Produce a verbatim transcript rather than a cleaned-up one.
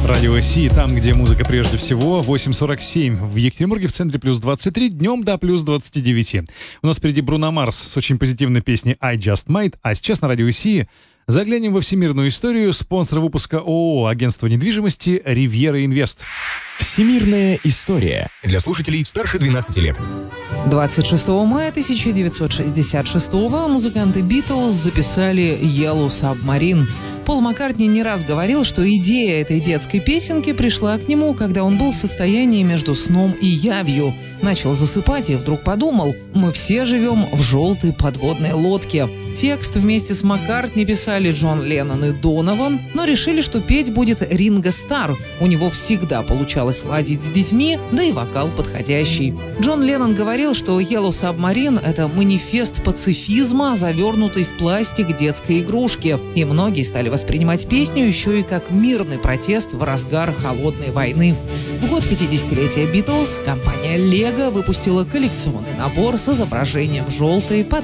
Радио Си, там, где музыка прежде всего. восемь сорок семь в Екатеринбурге, в центре плюс двадцать три, днем до плюс двадцать девять. У нас впереди Бруно Марс с очень позитивной песней «I Just Might», а сейчас на Радио Си заглянем во всемирную историю. Спонсор выпуска ООО «Агентство недвижимости» «Ривьера Инвест». Всемирная история для слушателей старше двенадцати лет. двадцать шестого мая тысяча девятьсот шестьдесят шестого музыканты Битлз записали «Yellow Submarine». Пол Маккартни не раз говорил, что идея этой детской песенки пришла к нему, когда он был в состоянии между сном и явью. Начал засыпать и вдруг подумал: мы все живем в желтой подводной лодке. Текст вместе с Маккартни писали Джон Леннон и Донован, но решили, что петь будет Ринго Стар. У него всегда получалось ладить с детьми, да и вокал подходящий. Джон Леннон говорил, что Yellow Submarine — это манифест пацифизма, завернутый в пластик детской игрушки. И многие стали воспринимать песню еще и как мирный протест в разгар холодной войны. В год пятидесятилетия Битлз компания Лего выпустила коллекционный набор с изображением желтой подводной